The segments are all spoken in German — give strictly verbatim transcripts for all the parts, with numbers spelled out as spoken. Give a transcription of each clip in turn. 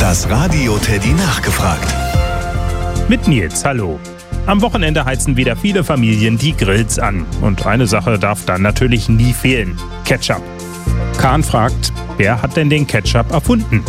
Das Radio Teddy nachgefragt. Mit Nils, hallo. Am Wochenende heizen wieder viele Familien die Grills an. Und eine Sache darf dann natürlich nie fehlen: Ketchup. Kahn fragt, wer hat denn den Ketchup erfunden?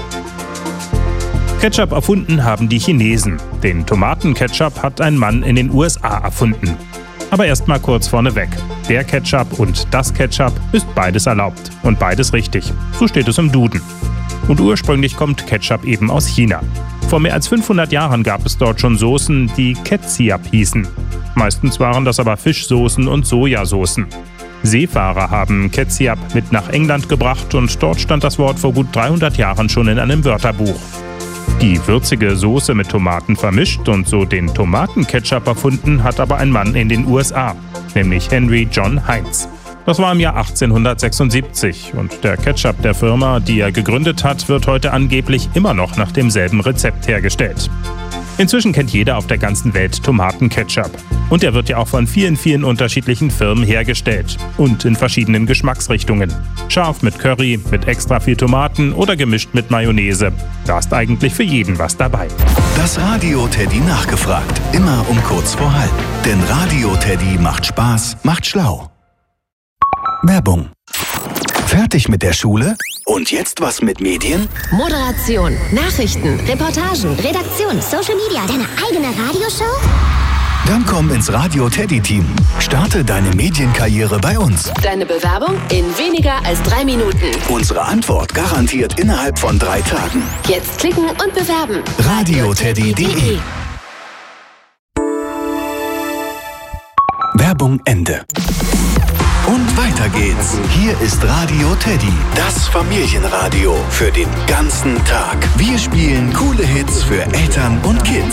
Ketchup erfunden haben die Chinesen. Den Tomatenketchup hat ein Mann in den U S A erfunden. Aber erst mal kurz vorneweg. Der Ketchup und das Ketchup ist beides erlaubt. Und beides richtig. So steht es im Duden. Und ursprünglich kommt Ketchup eben aus China. Vor mehr als fünfhundert Jahren gab es dort schon Soßen, die Ketchup hießen. Meistens waren das aber Fischsoßen und Sojasoßen. Seefahrer haben Ketchup mit nach England gebracht und dort stand das Wort vor gut dreihundert Jahren schon in einem Wörterbuch. Die würzige Soße mit Tomaten vermischt und so den Tomatenketchup erfunden hat aber ein Mann in den U S A, nämlich Henry John Heinz. Das war im Jahr achtzehnhundertsechsundsiebzig und der Ketchup der Firma, die er gegründet hat, wird heute angeblich immer noch nach demselben Rezept hergestellt. Inzwischen kennt jeder auf der ganzen Welt Tomatenketchup. Und er wird ja auch von vielen, vielen unterschiedlichen Firmen hergestellt. Und in verschiedenen Geschmacksrichtungen. Scharf mit Curry, mit extra viel Tomaten oder gemischt mit Mayonnaise. Da ist eigentlich für jeden was dabei. Das Radio Teddy nachgefragt. Immer um kurz vor halb. Denn Radio Teddy macht Spaß, macht schlau. Werbung. Fertig mit der Schule? Und jetzt was mit Medien? Moderation, Nachrichten, Reportagen, Redaktion, Social Media, deine eigene Radioshow? Dann komm ins Radio Teddy Team. Starte deine Medienkarriere bei uns. Deine Bewerbung in weniger als drei Minuten. Unsere Antwort garantiert innerhalb von drei Tagen. Jetzt klicken und bewerben. radio teddy punkt de. Werbung Ende. Und weiter geht's. Hier ist Radio Teddy, das Familienradio für den ganzen Tag. Wir spielen coole Hits für Eltern und Kids.